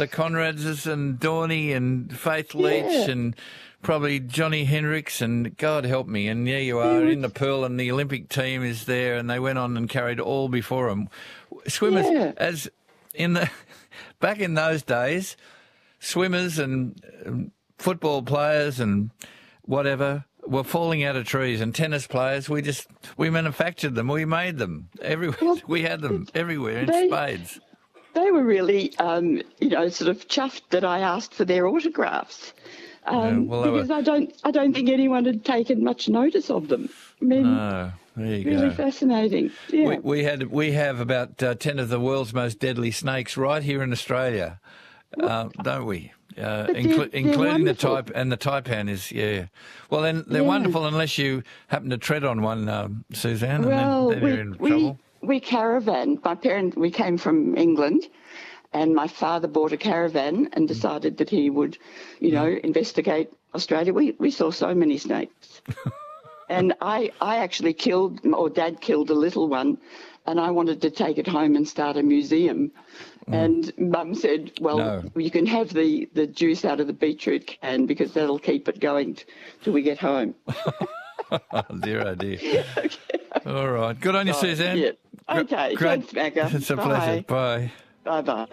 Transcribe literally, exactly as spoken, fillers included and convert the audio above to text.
the Conradses and Dorney and Faith Yeah. Leach and probably Johnny Hendricks and God help me. And there you are in the pool, and the Olympic team is there, and they went on and carried all before them. Swimmers, Yeah. as in the back in those days, swimmers and um, football players and whatever were falling out of trees, and tennis players, we just we manufactured them, we made them everywhere. Well, we had them everywhere in they- spades. They were really, um, you know, sort of chuffed that I asked for their autographs. Um, Yeah, well, they because were- I don't, I don't think anyone had taken much notice of them. I mean, Oh, there you really go. fascinating. Yeah. We, we had we have about uh, ten of the world's most deadly snakes right here in Australia, um, don't we? Uh, But inclu- they're- they're including the wonderful. type and the taipan is yeah. Well, then they're Yeah. wonderful unless you happen to tread on one, um, Suzanne, and Well, then, then we, you're in we, trouble. we caravan. My parent, we came from England, and my father bought a caravan and decided that he would, you know, investigate Australia. We we saw so many snakes, and I I actually killed, or Dad killed a little one, and I wanted to take it home and start a museum. And Mum said, well, No. you can have the, the juice out of the beetroot can because that'll keep it going t- till we get home. Oh dear, oh dear. All right, good on you, Suzanne. Yeah. Okay, Great. thanks, Macca. It's a Bye. pleasure. Bye. Bye-bye.